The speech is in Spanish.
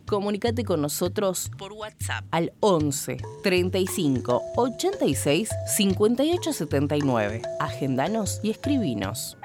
Comunicate con nosotros por WhatsApp al 11 35 86 58 79. Agendanos y escribinos.